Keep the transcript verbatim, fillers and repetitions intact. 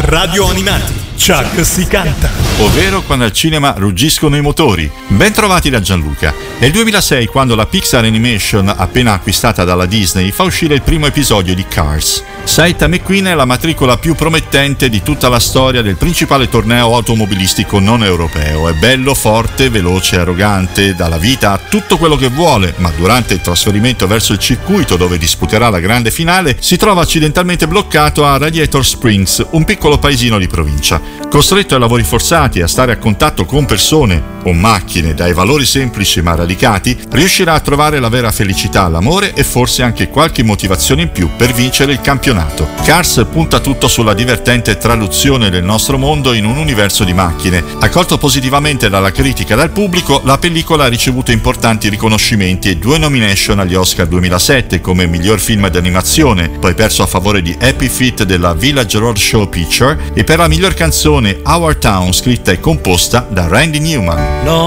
Radio Animati, Chuck si canta. Ovvero quando al cinema ruggiscono i motori. Ben trovati da Gianluca. Nel duemilasei, quando la Pixar Animation, appena acquistata dalla Disney, fa uscire il primo episodio di Cars. Saita McQueen è la matricola più promettente di tutta la storia del principale torneo automobilistico non europeo. È bello, forte, veloce, arrogante, dà la vita a tutto quello che vuole, ma durante il trasferimento verso il circuito dove disputerà la grande finale si trova accidentalmente bloccato a Radiator Springs, un piccolo paesino di provincia. Costretto ai lavori forzati e a stare a contatto con persone o macchine dai valori semplici ma radicati, riuscirà a trovare la vera felicità, l'amore e forse anche qualche motivazione in più per vincere il campionato. Cars punta tutto sulla divertente traduzione del nostro mondo in un universo di macchine. Accolto positivamente dalla critica e dal pubblico, la pellicola ha ricevuto importanti riconoscimenti e due nomination agli Oscar duemilasette come miglior film d'animazione, poi perso a favore di Happy Feet della Village Roadshow Picture, e per la miglior canzone Our Town, scritta e composta da Randy Newman. Long